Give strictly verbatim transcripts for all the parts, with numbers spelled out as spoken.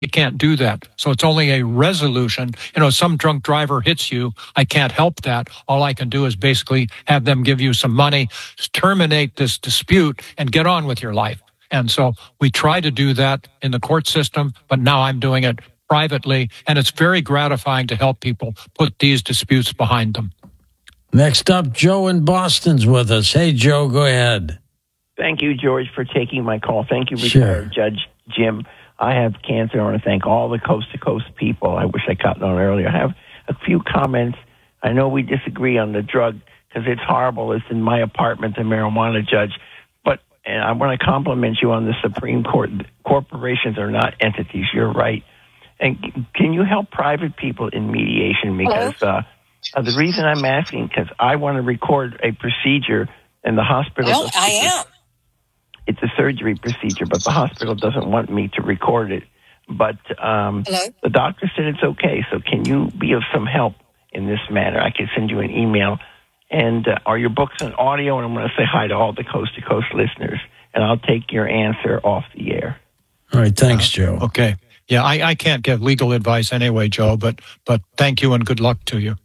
You can't do that. So it's only a resolution. You know, some drunk driver hits you. I can't help that. All I can do is basically have them give you some money, terminate this dispute, and get on with your life. And so we try to do that in the court system, but now I'm doing it privately, and it's very gratifying to help people put these disputes behind them. Next up, Joe in Boston's with us. Hey, Joe, go ahead. Thank you, George, for taking my call. Thank you, Sure. retired Judge Jim. I have cancer. I want to thank all the coast-to-coast people. I wish I got on earlier. I have a few comments. I know we disagree on the drug because it's horrible. It's in my apartment, the marijuana judge. But and I want to compliment you on the Supreme Court. Corporations are not entities. You're right. And can you help private people in mediation? Because uh, uh, the reason I'm asking, because I want to record a procedure in the hospital. Well, I am. It's a surgery procedure, but the hospital doesn't want me to record it. But um, the doctor said it's okay. So can you be of some help in this matter? I can send you an email. And uh, are your books on audio? And I'm going to say hi to all the Coast to Coast listeners. And I'll take your answer off the air. All right. Thanks, Joe. Uh, okay. Yeah, I, I can't give legal advice anyway, Joe, but but thank you and good luck to you.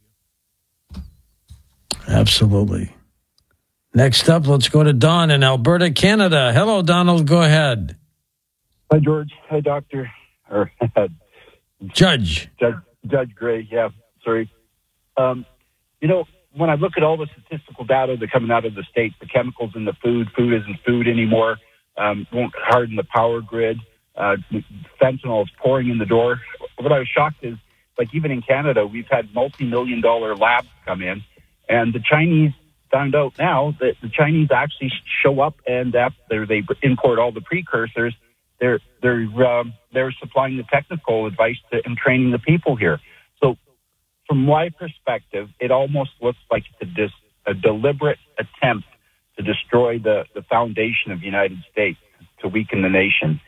Absolutely. Next up, let's go to Don in Alberta, Canada. Hello, Donald. Go ahead. Hi, George. Hi, Doctor. Or Judge. Judge. Judge Gray. Yeah, sorry. Um, you know, when I look at all the statistical data that are coming out of the state, the chemicals in the food, food isn't food anymore, um, won't harden the power grid, uh, fentanyl is pouring in the door. What I was shocked is, like, even in Canada, we've had multi-million dollar labs come in, and the Chinese found out now that the Chinese actually show up and after they import all the precursors, they're they're um, they're supplying the technical advice to, and training the people here. So, from my perspective, it almost looks like it's a, dis, a deliberate attempt to destroy the, the foundation of the United States, to weaken the nation.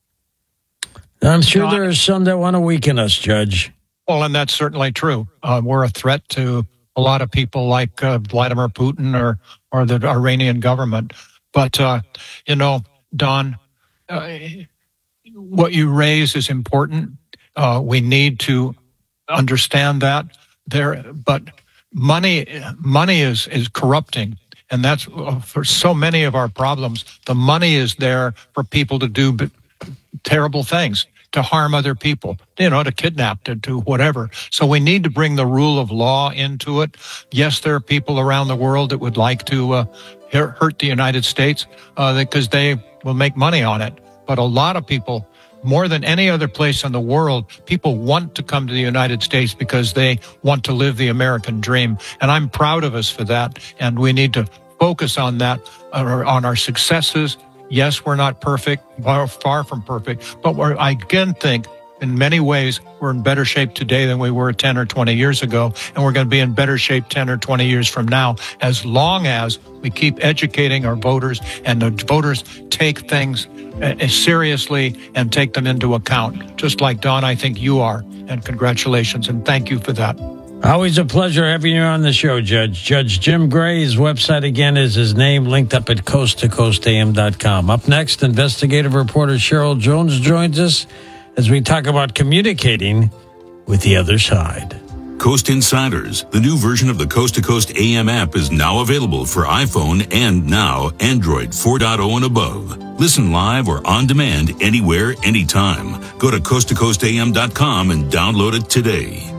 I'm sure no, there are some that want to weaken us, Judge. Well, and that's certainly true. Uh, we're a threat to a lot of people like uh, Vladimir Putin or, or the Iranian government. But, uh, you know, Don, uh, what you raise is important. Uh, we need to understand that there, but money, money is, is corrupting. And that's uh, for so many of our problems. The money is there for people to do b- terrible things, to harm other people, you know, to kidnap, to do whatever. So we need to bring the rule of law into it. Yes, there are people around the world that would like to uh, hurt the United States uh, because they will make money on it. But a lot of people, more than any other place in the world, people want to come to the United States because they want to live the American dream. And I'm proud of us for that. And we need to focus on that, on our successes. Yes, we're not perfect, far from perfect, but we're, I again think in many ways we're in better shape today than we were ten or twenty years ago, and we're going to be in better shape ten or twenty years from now, as long as we keep educating our voters and the voters take things seriously and take them into account, just like, Don, I think you are, and congratulations, and thank you for that. Always a pleasure having you on the show, Judge. Judge Jim Gray, his website again is his name, linked up at coast to coast a m dot com. Up next, investigative reporter Cheryl Jones joins us as we talk about communicating with the other side. Coast Insiders, the new version of the Coast to Coast A M app, is now available for iPhone and now Android four point oh and above. Listen live or on demand anywhere, anytime. Go to coast to coast a m dot com and download it today.